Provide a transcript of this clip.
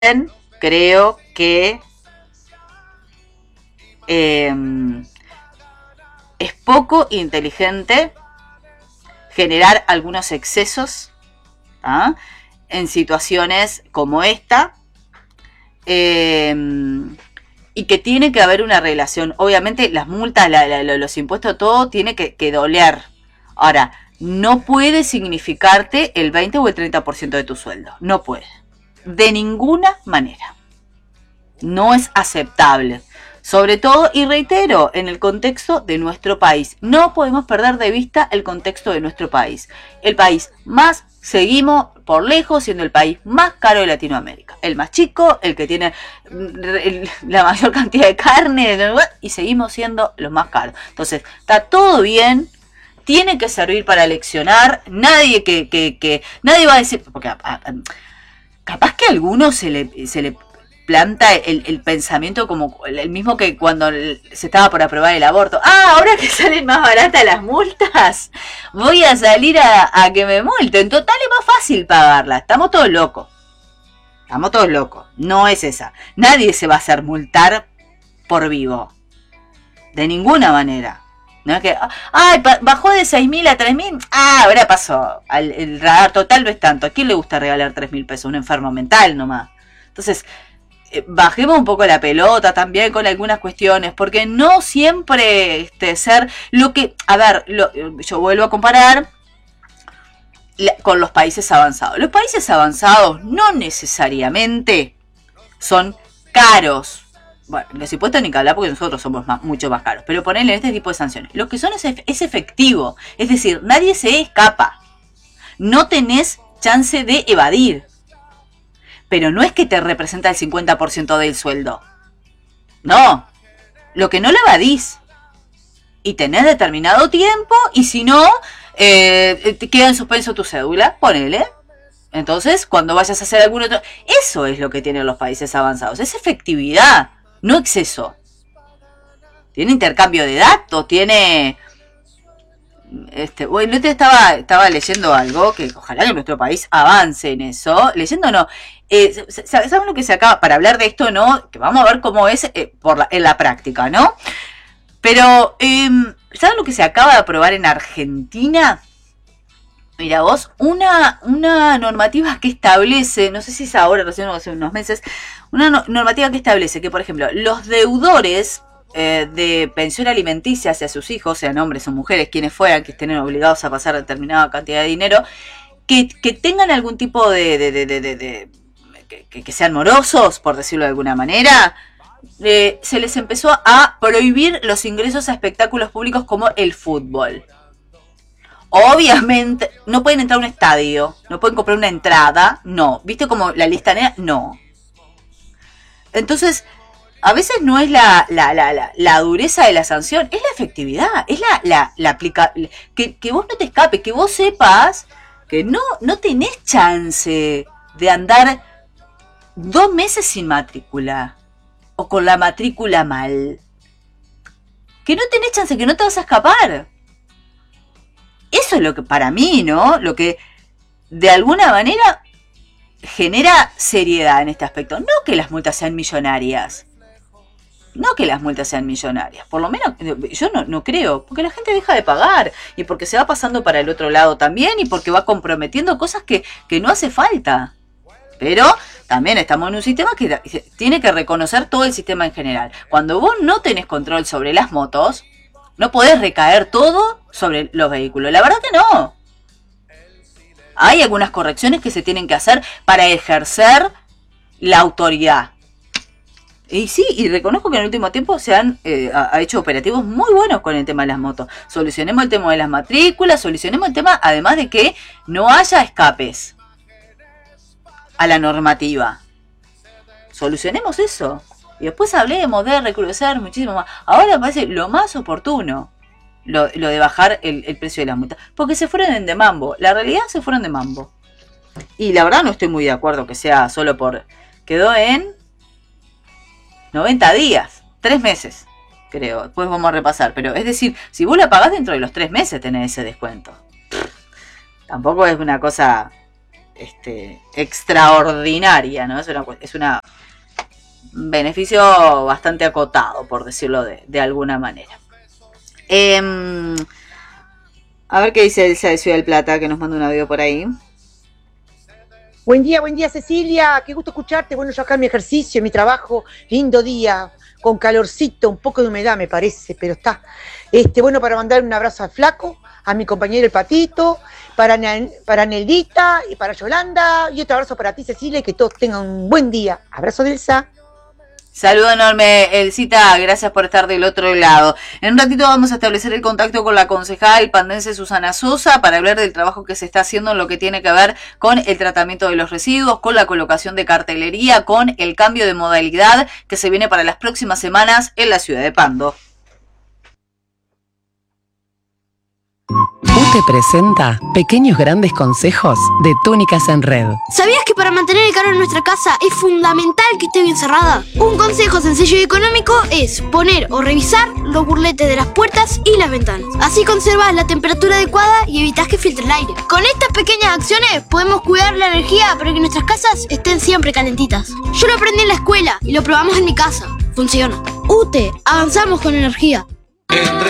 creo que es poco inteligente generar algunos excesos en situaciones como esta, y que tiene que haber una relación. Obviamente las multas, los impuestos, todo tiene que doler. Ahora, no puede significarte el 20 o el 30% de tu sueldo. No puede. De ninguna manera. No es aceptable. Sobre todo, y reitero, en el contexto de nuestro país. No podemos perder de vista el contexto de nuestro país. El país más, seguimos por lejos siendo el país más caro de Latinoamérica. El más chico, el que tiene la mayor cantidad de carne, y seguimos siendo los más caros. Entonces, está todo bien. Tiene que servir para leccionar. Nadie nadie va a decir, porque capaz que a alguno se le planta el pensamiento como el mismo que cuando se estaba por aprobar el aborto. Ahora que salen más baratas las multas, voy a salir a que me multen. Total, es más fácil pagarla. Estamos todos locos. No es esa. Nadie se va a hacer multar por vivo. De ninguna manera. No es que, bajó de 6.000 a 3.000. Ahora pasó. El radar total no es tanto. ¿A quién le gusta regalar 3.000 pesos? Un enfermo mental nomás. Entonces, bajemos un poco la pelota también con algunas cuestiones, porque no siempre ser lo que... A ver, yo vuelvo a comparar con los países avanzados. Los países avanzados no necesariamente son caros. Bueno, los impuestos ni que hablar porque nosotros somos mucho más caros. Pero ponerle este tipo de sanciones. Lo que son es efectivo. Es decir, nadie se escapa. No tenés chance de evadir. Pero no es que te representa el 50% del sueldo. No. Lo que no lo evadís. Y tenés determinado tiempo. Y si no, te queda en suspenso tu cédula. Ponele. Entonces, cuando vayas a hacer algún otro... Eso es lo que tienen los países avanzados. Es efectividad. No exceso. Tiene intercambio de datos, tiene... Bueno, yo estaba leyendo algo, que ojalá que nuestro país avance en eso. Leyendo no. ¿Saben lo que se acaba? Para hablar de esto, ¿no? Que vamos a ver cómo es en la práctica, ¿no? Pero, ¿saben lo que se acaba de aprobar en Argentina? Mira vos, una normativa que establece, no sé si es ahora, recién hace unos meses, una normativa que establece que, por ejemplo, los deudores de pensión alimenticia hacia sus hijos, sean hombres o mujeres, quienes fueran, que estén obligados a pasar determinada cantidad de dinero, que tengan algún tipo que sean morosos, por decirlo de alguna manera, se les empezó a prohibir los ingresos a espectáculos públicos como el fútbol. Obviamente, no pueden entrar a un estadio, no pueden comprar una entrada, no. ¿Viste como la lista negra? No. Entonces, a veces no es la dureza de la sanción, es la efectividad, es la que vos no te escapes, que vos sepas que no tenés chance de andar 2 meses sin matrícula o con la matrícula mal. Que no tenés chance, que no te vas a escapar. Eso es lo que para mí, ¿no? Lo que de alguna manera genera seriedad en este aspecto. No que las multas sean millonarias. Por lo menos yo no creo. Porque la gente deja de pagar. Y porque se va pasando para el otro lado también. Y porque va comprometiendo cosas que no hace falta. Pero también estamos en un sistema que tiene que reconocer todo el sistema en general. Cuando vos no tenés control sobre las motos, no podés recaer todo sobre los vehículos. La verdad que no. Hay algunas correcciones que se tienen que hacer para ejercer la autoridad. Y sí, y reconozco que en el último tiempo se han ha hecho operativos muy buenos con el tema de las motos. Solucionemos el tema de las matrículas, solucionemos el tema, además de que no haya escapes a la normativa. Solucionemos eso. Y después hablemos de recrudecer muchísimo más. Ahora me parece lo más oportuno lo de bajar el precio de las multas. Porque se fueron de mambo. La realidad, se fueron de mambo. Y la verdad no estoy muy de acuerdo que sea solo por... Quedó en 90 días. 3 meses, creo. Después vamos a repasar. Pero es decir, si vos la pagás dentro de los 3 meses tenés ese descuento. Tampoco es una cosa extraordinaria, ¿no? Es un beneficio bastante acotado, por decirlo de alguna manera. A ver qué dice Elsa de Ciudad del Plata, que nos manda un audio por ahí. Buen día Cecilia, qué gusto escucharte. Bueno, yo acá en mi ejercicio, en mi trabajo, lindo día, con calorcito, un poco de humedad me parece, pero está. Bueno, para mandar un abrazo al Flaco, a mi compañero el Patito, para Neldita y para Yolanda, y otro abrazo para ti Cecilia, y que todos tengan un buen día. Abrazo de Elsa. Saludo enorme, Elcita, gracias por estar del otro lado. En un ratito vamos a establecer el contacto con la concejal pandense Susana Sosa para hablar del trabajo que se está haciendo en lo que tiene que ver con el tratamiento de los residuos, con la colocación de cartelería, con el cambio de modalidad que se viene para las próximas semanas en la ciudad de Pando. UTE presenta Pequeños Grandes Consejos de Túnicas en Red. ¿Sabías que para mantener el calor en nuestra casa es fundamental que esté bien cerrada? Un consejo sencillo y económico es poner o revisar los burletes de las puertas y las ventanas. Así conservas la temperatura adecuada y evitas que filtre el aire. Con estas pequeñas acciones podemos cuidar la energía para que nuestras casas estén siempre calentitas. Yo lo aprendí en la escuela y lo probamos en mi casa. Funciona. UTE, avanzamos con energía. Entre